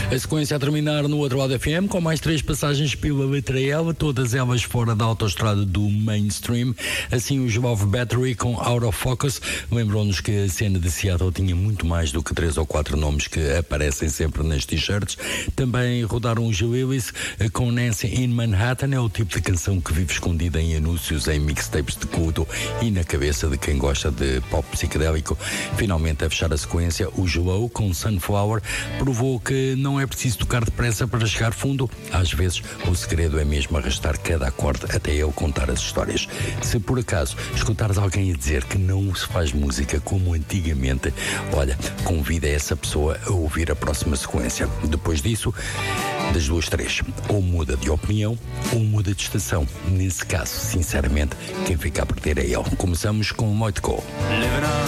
A sequência a terminar no outro lado FM, com mais 3 passagens pela letra L, todas elas fora da autoestrada do mainstream. Assim, os Love Battery com Out of Focus lembrou-nos que a cena de Seattle tinha muito mais do que 3 ou 4 nomes que aparecem sempre nas t-shirts. Também rodaram os Lilies com Nancy in Manhattan. É o tipo de canção que vive escondida em anúncios, em mixtapes de culto e na cabeça de quem gosta de pop psicodélico. Finalmente, a fechar a sequência, o Slow com Sunflower provou que não é preciso tocar depressa para chegar fundo. Às vezes, o segredo é mesmo arrastar cada acorde até ele contar as histórias. Se por acaso escutares alguém a dizer que não se faz música como antigamente, olha, convida essa pessoa a ouvir a próxima sequência. Depois disso, das 2, 3, ou muda de opinião ou muda de estação. Nesse caso, sinceramente, quem fica a perder é ele. Começamos com Moitko.